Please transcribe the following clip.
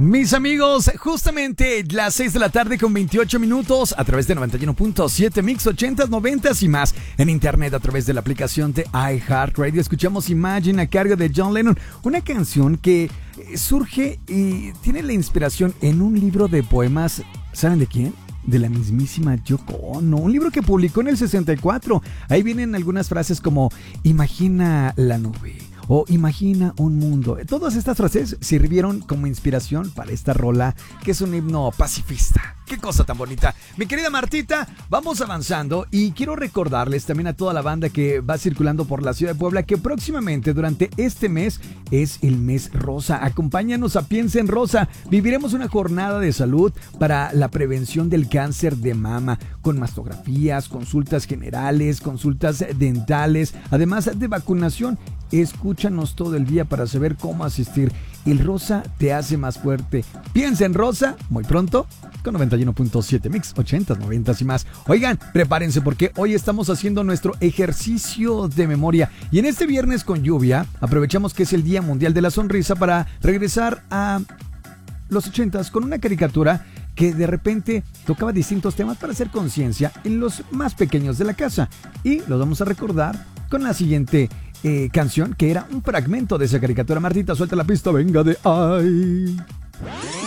Mis amigos, justamente las 6 de la tarde con 28 minutos a través de 91.7 Mix 80s, 90s y más en internet a través de la aplicación de iHeartRadio. Escuchamos Imagine a cargo de John Lennon, una canción que surge y tiene la inspiración en un libro de poemas. ¿Saben de quién? De la mismísima Yoko Ono, un libro que publicó en el 64. Ahí vienen algunas frases como imagina la nube o imagina un mundo. Todas estas frases sirvieron como inspiración para esta rola que es un himno pacifista. ¡Qué cosa tan bonita! Mi querida Martita, vamos avanzando y quiero recordarles también a toda la banda que va circulando por la ciudad de Puebla que próximamente durante este mes es el mes rosa. Acompáñanos a Piensa en Rosa. Viviremos una jornada de salud para la prevención del cáncer de mama con mastografías, consultas generales, consultas dentales, además de vacunación. Escúchanos todo el día para saber cómo asistir. El rosa te hace más fuerte. Piensa en Rosa muy pronto con 91.7 Mix 80s, 90s y más. Oigan, prepárense porque hoy estamos haciendo nuestro ejercicio de memoria y en este viernes con lluvia aprovechamos que es el Día Mundial de la Sonrisa para regresar a los 80s con una caricatura que de repente tocaba distintos temas para hacer conciencia en los más pequeños de la casa y los vamos a recordar con la siguiente canción que era un fragmento de esa caricatura. Martita, suelta la pista, venga de ahí.